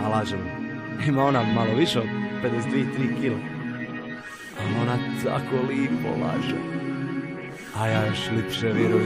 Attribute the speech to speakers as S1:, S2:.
S1: A lažem. Ima ona malo više od 52-3 kila. Ali ona tako lipo laže. A ja još lipše vjerujem.